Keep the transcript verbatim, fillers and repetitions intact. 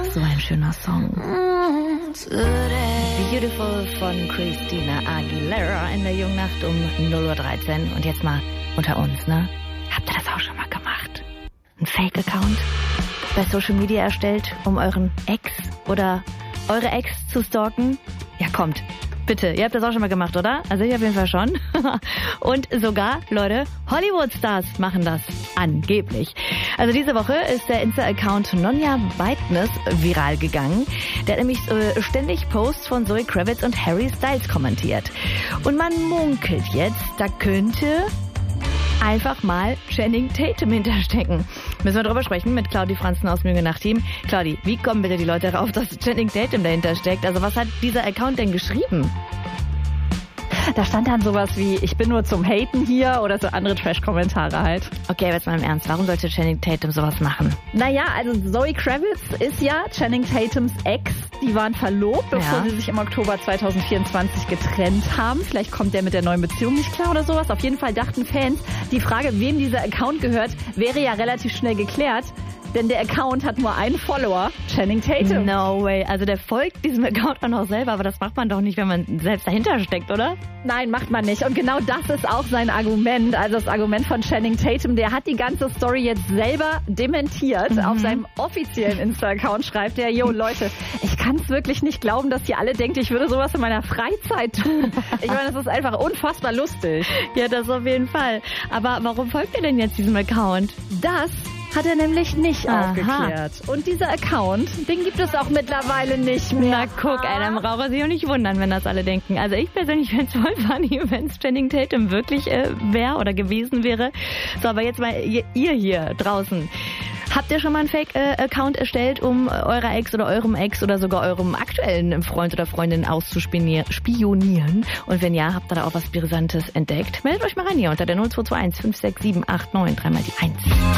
So ein schöner Song. Beautiful von Christina Aguilera in der Jungnacht um null Uhr dreizehn. Und jetzt mal unter uns, ne? Habt ihr das auch schon mal gemacht? Ein Fake-Account bei Social Media erstellt, um euren Ex oder eure Ex zu stalken? Ja, kommt. Bitte, ihr habt das auch schon mal gemacht, oder? Also ich auf jeden Fall schon. Und sogar, Leute, Hollywood-Stars machen das angeblich. Also diese Woche ist der Insta-Account Nonja Beitness viral gegangen. Der hat nämlich äh, ständig Posts von Zoe Kravitz und Harry Styles kommentiert. Und man munkelt jetzt, da könnte einfach mal Channing Tatum hinterstecken. Müssen wir drüber sprechen mit Claudi Franzen aus Mühle-Nacht-Team. Claudi, wie kommen bitte die Leute darauf, dass Channing Tatum dahinter steckt? Also was hat dieser Account denn geschrieben? Da stand dann sowas wie, ich bin nur zum Haten hier oder so andere Trash-Kommentare halt. Okay, jetzt mal im Ernst, warum sollte Channing Tatum sowas machen? Naja, also Zoe Kravitz ist ja Channing Tatums Ex. Die waren verlobt, bevor Ja. sie sich im Oktober zwanzig vierundzwanzig getrennt haben. Vielleicht kommt der mit der neuen Beziehung nicht klar oder sowas. Auf jeden Fall dachten Fans, die Frage, wem dieser Account gehört, wäre ja relativ schnell geklärt. Denn der Account hat nur einen Follower, Channing Tatum. No way. Also der folgt diesem Account auch noch selber, aber das macht man doch nicht, wenn man selbst dahinter steckt, oder? Nein, macht man nicht. Und genau das ist auch sein Argument. Also das Argument von Channing Tatum. Der hat die ganze Story jetzt selber dementiert. Mhm. Auf seinem offiziellen Insta-Account schreibt er, yo Leute, ich kann es wirklich nicht glauben, dass ihr alle denkt, ich würde sowas in meiner Freizeit tun. Ich meine, das ist einfach unfassbar lustig. Ja, das auf jeden Fall. Aber warum folgt ihr denn jetzt diesem Account? Das hat er nämlich nicht Aha. aufgeklärt. Und dieser Account, den gibt es auch mittlerweile nicht mehr. Na guck, ey, dann braucht er sich auch nicht wundern, wenn das alle denken. Also ich persönlich fände es voll funny, wenn es Channing Tatum wirklich äh, wäre oder gewesen wäre. So, aber jetzt mal ihr, ihr hier draußen. Habt ihr schon mal einen Fake-Account erstellt, um eurer Ex oder eurem Ex oder sogar eurem aktuellen Freund oder Freundin auszuspionieren? Und wenn ja, habt ihr da auch was Brisantes entdeckt? Meldet euch mal rein hier unter der null zwei zwei eins fünf sechs sieben acht neun, dreimal die eins.